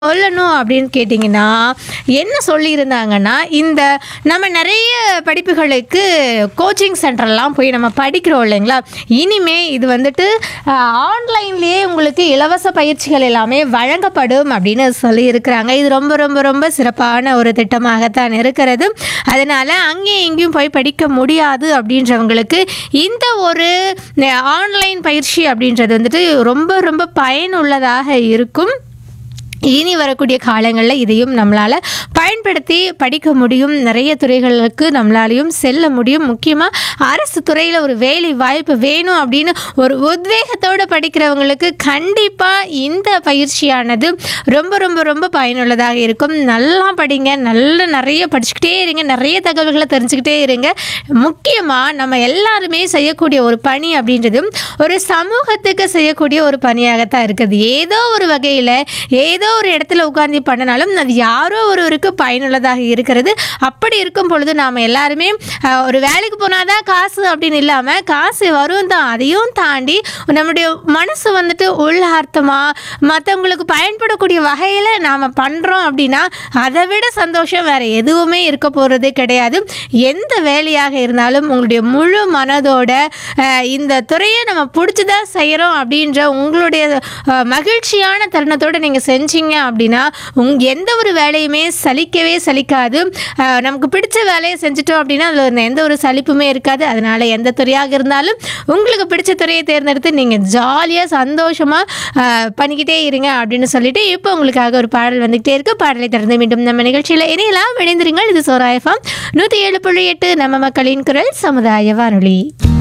சொல்லணும் அப்படின்னு கேட்டிங்கன்னா, என்ன சொல்லியிருந்தாங்கன்னா, இந்த நம்ம நெறைய படிப்புகளுக்கு கோச்சிங் சென்டர்லாம் போய் நம்ம படிக்கிறோம் இல்லைங்களா? இனிமே இது வந்துட்டு ஆன்லைன்லேயே உங்களுக்கு இலவச பயிற்சிகள் எல்லாமே வழங்கப்படும் அப்படின்னு சொல்லியிருக்கிறாங்க. இது ரொம்ப ரொம்ப ரொம்ப சிறப்பான ஒரு திட்டமாகத்தான் இருக்கிறது. அதனால அங்கேயும் இங்கேயும் போய் படிக்க முடியாது அப்படின்றவங்களுக்கு இந்த ஒரு ஆன்லைன் பயிற்சி அப்படின்றது வந்துட்டு ரொம்ப ரொம்ப பயனுள்ளதாக இருக்கும். இனி வரக்கூடிய காலங்களில் இதையும் நம்மளால் பயன்படுத்தி படிக்க முடியும். நிறைய துறைகளுக்கு நம்மளாலையும் செல்ல முடியும். முக்கியமாக அரசு துறையில் ஒரு வேலை வாய்ப்பு வேணும் அப்படின்னு ஒரு உத்வேகத்தோடு படிக்கிறவங்களுக்கு கண்டிப்பாக இந்த பயிற்சியானது ரொம்ப ரொம்ப ரொம்ப பயனுள்ளதாக இருக்கும். நல்லா படிங்க, நிறைய படிச்சுக்கிட்டே இருங்க, நிறைய தகவல்களை தெரிஞ்சுக்கிட்டே இருங்க. முக்கியமாக நம்ம எல்லாருமே செய்யக்கூடிய ஒரு பணி அப்படின்றது ஒரு சமூகத்துக்கு செய்யக்கூடிய ஒரு பணியாகத்தான் இருக்குது. ஏதோ ஒரு வகையில் ஏதோ ஒரு இடத்துல உட்கார்ந்து பண்ணனாலும் அது யாரோ ஒருவருக்கு பயனுள்ளதாக இருக்கிறது. அப்படி இருக்கும் பொழுது நாம் எல்லாருமே ஒரு வேலைக்கு போனாதான் காசு அப்படின்னு இல்லாமல், காசு வரும் தான், அதையும் தாண்டி நம்முடைய மனசு வந்துட்டு உள்ளார்த்தமாக மற்றவங்களுக்கு பயன்படக்கூடிய வகையில் நாம் பண்ணுறோம் அப்படின்னா அதை விட சந்தோஷம் வேறு எதுவுமே இருக்க போகிறது கிடையாது. எந்த வேலையாக இருந்தாலும் உங்களுடைய முழு மனதோட இந்த துறையை நம்ம பிடிச்சதான் செய்கிறோம் அப்படின்ற உங்களுடைய மகிழ்ச்சியான தருணத்தோடு நீங்கள் செஞ்சீங்க அப்படின்னா எந்த ஒரு வேலையுமே சலிக்கவே சலிக்காது. நமக்கு பிடிச்ச வேலையை செஞ்சுட்டோம் அப்படின்னா அதில் எந்த ஒரு சலிப்புமே இருக்காது. அதனால் எந்த துறையாக இருந்தாலும் உங்களுக்கு பிடிச்ச துறையை தேர்ந்தெடுத்து நீங்கள் ஜாலியாக சந்தோஷமாக பண்ணிக்கிட்டே இருங்க அப்படின்னு சொல்லிட்டு இப்போ உங்களுக்காக ஒரு பாடல் வந்துகிட்டே இருக்கு. பாடலை தொடர்ந்து மீண்டும் நம்ம நிகழ்ச்சியில் இணையலாம். இணைந்திருங்கள். இது சோரா எஃப்எம் 107.8 நம்ம மக்களின் குரல் சமுதாய வானொலி.